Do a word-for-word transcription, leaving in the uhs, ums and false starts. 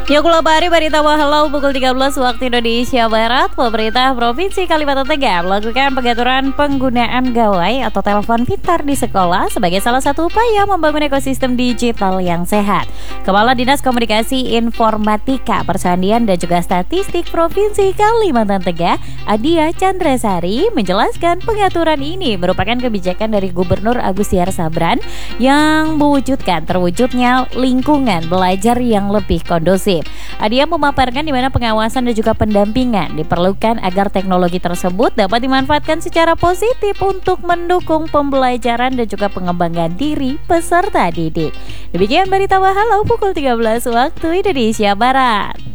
Yuk Labari Barita Wahalau pukul tiga belas waktu Indonesia Barat. Pemerintah Provinsi Kalimantan Tengah melakukan pengaturan penggunaan gawai atau telepon pintar di sekolah sebagai salah satu upaya membangun ekosistem digital yang sehat. Kepala Dinas Komunikasi Informatika, Persandian dan juga Statistik Provinsi Kalimantan Tengah, Adia Chandrasari, menjelaskan pengaturan ini merupakan kebijakan dari Gubernur Agus Yar Sabran yang mewujudkan terwujudnya lingkungan belajar yang lebih kondusif. Adia memaparkan di mana pengawasan dan juga pendampingan diperlukan agar teknologi tersebut dapat dimanfaatkan secara positif untuk mendukung pembelajaran dan juga pengembangan diri peserta didik. Demikian Barita Wahalau pukul tiga belas waktu Indonesia Barat.